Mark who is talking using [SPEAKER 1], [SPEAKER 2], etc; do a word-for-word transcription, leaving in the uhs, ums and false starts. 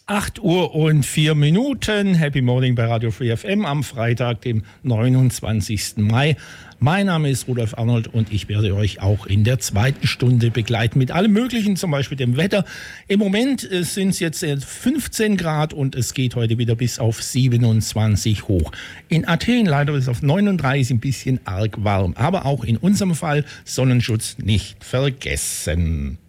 [SPEAKER 1] acht Uhr und vier Minuten. Happy Morning bei Radio Free F M am Freitag, dem neunundzwanzigsten Mai. Mein Name ist Rudolf Arnold und ich werde euch auch in der zweiten Stunde begleiten mit allem Möglichen, zum Beispiel dem Wetter. Im Moment sind es jetzt fünfzehn Grad und es geht heute wieder bis auf siebenundzwanzig hoch. In Athen leider ist es auf neununddreißig, ein bisschen arg warm. Aber auch in unserem Fall Sonnenschutz nicht vergessen.